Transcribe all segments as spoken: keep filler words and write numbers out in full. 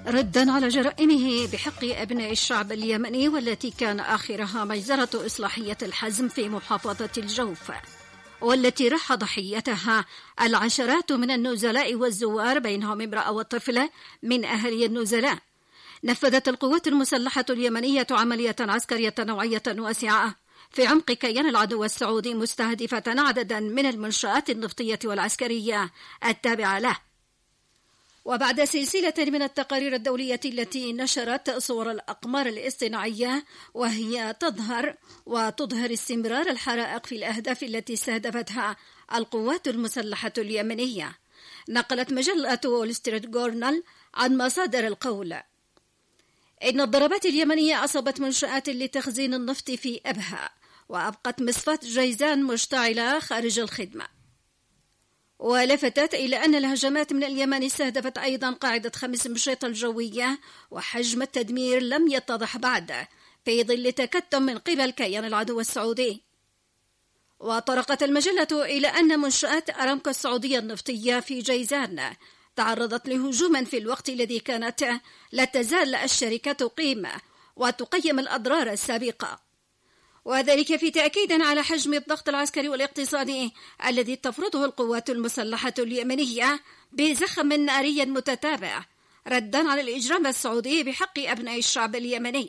ردا على جرائمه بحق أبناء الشعب اليمني والتي كان آخرها مجزرة إصلاحية الحزم في محافظة الجوف، والتي راح ضحيتها العشرات من النزلاء والزوار بينهم امرأة وطفلة من أهالي النزلاء. نفذت القوات المسلحة اليمنية عملية عسكرية نوعية واسعة في عمق كيان العدو السعودي مستهدفة عددا من المنشآت النفطية والعسكرية التابعة له. وبعد سلسلة من التقارير الدولية التي نشرت صور الأقمار الاصطناعية وهي تظهر وتظهر استمرار الحرائق في الأهداف التي استهدفتها القوات المسلحة اليمنية، نقلت مجلة وول ستريت جورنال عن مصادر القول إن الضربات اليمنية أصابت منشآت لتخزين النفط في أبها وأبقت مصفاة جيزان مشتعلة خارج الخدمة. ولفتت إلى أن الهجمات من اليمن استهدفت أيضا قاعدة خمس مشيط الجوية، وحجم التدمير لم يتضح بعد في ظل تكتم من قبل كيان العدو السعودي. وطرقت المجلة إلى أن منشآت أرامكو السعودية النفطية في جيزان تعرضت لهجوم في الوقت الذي كانت لا تزال الشركة تقيم وتقيم الأضرار السابقة، وذلك في تأكيد على حجم الضغط العسكري والاقتصادي الذي تفرضه القوات المسلحة اليمنية بزخم ناري متتابع ردا على الإجرام السعودي بحق أبناء الشعب اليمني.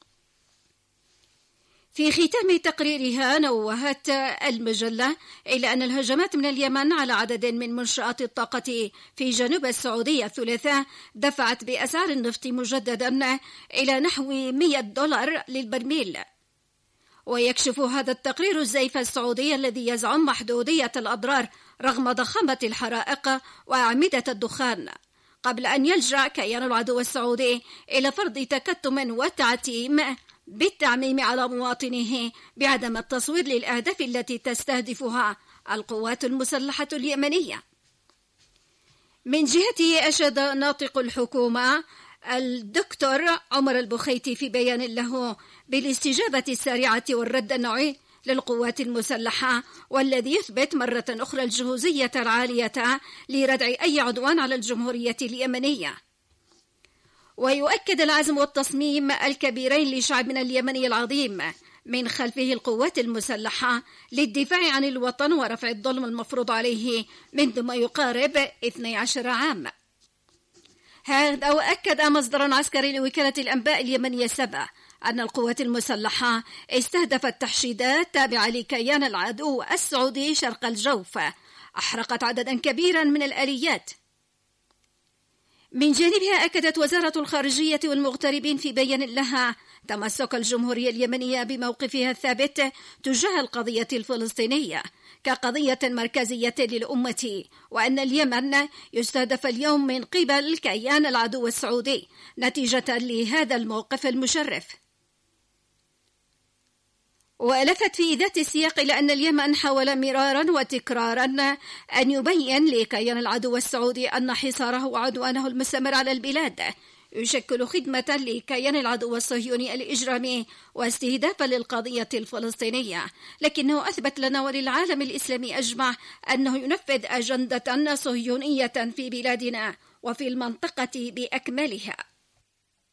في ختام تقريرها نوهت المجلة إلى أن الهجمات من اليمن على عدد من منشآت الطاقة في جنوب السعودية الثلاثاء دفعت بأسعار النفط مجددا إلى نحو مئة دولار للبرميل. ويكشف هذا التقرير الزيف السعودي الذي يزعم محدودية الأضرار رغم ضخامة الحرائق وأعمدة الدخان، قبل أن يلجأ كيان العدو السعودي إلى فرض تكتم وتعتيم بالتعميم على مواطنيه بعدم التصوير للأهداف التي تستهدفها القوات المسلحة اليمنية. من جهته أشاد ناطق الحكومة الدكتور عمر البخيتي في بيان له بالاستجابة السريعة والرد النوعي للقوات المسلحة، والذي يثبت مرة أخرى الجهوزية العالية لردع أي عدوان على الجمهورية اليمنية. ويؤكد العزم والتصميم الكبيرين لشعبنا اليمني العظيم من خلفه القوات المسلحة للدفاع عن الوطن ورفع الظلم المفروض عليه منذ ما يقارب اثني عشر عام. هذا وأكد مصدر عسكري لوكالة الأنباء اليمنية سبا أن القوات المسلحة استهدفت تحشيدات تابعة لكيان العدو السعودي شرق الجوف أحرقت عددا كبيرا من الآليات. من جانبها أكدت وزارة الخارجية والمغتربين في بيان لها تمسك الجمهورية اليمنية بموقفها الثابت تجاه القضية الفلسطينية كقضية مركزية للأمة، وأن اليمن يستهدف اليوم من قبل كيان العدو السعودي نتيجة لهذا الموقف المشرف. ولفت في ذات السياق إلى أن اليمن حاول مرارا وتكرارا أن يبين لكيان العدو السعودي أن حصاره وعدوانه المستمر على البلاد يشكل خدمة لكيان العدو الصهيوني الإجرامي واستهدافا للقضية الفلسطينية، لكنه أثبت لنا وللعالم الإسلامي أجمع أنه ينفذ أجندة صهيونية في بلادنا وفي المنطقة بأكملها.